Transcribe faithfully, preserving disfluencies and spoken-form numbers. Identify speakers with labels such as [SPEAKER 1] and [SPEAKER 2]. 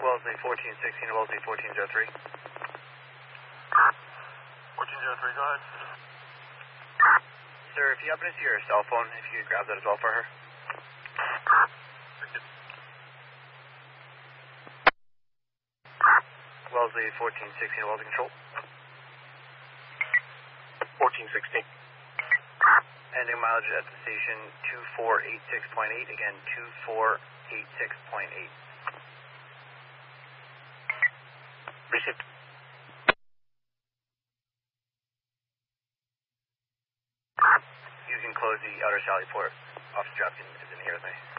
[SPEAKER 1] Wellesley fourteen sixteen to Wellesley fourteen oh three.
[SPEAKER 2] fourteen oh three, go ahead.
[SPEAKER 1] Sir, if you happen to see her cell phone, if you could grab that as well for her. Wellesley fourteen sixteen to Wellesley Control.
[SPEAKER 2] fourteen sixteen.
[SPEAKER 1] Ending mileage at the station two four eight six point eight. Again, two four eight six point eight.
[SPEAKER 2] Received.
[SPEAKER 1] You can close the outer sally port. Officer Dropkin is in here with me.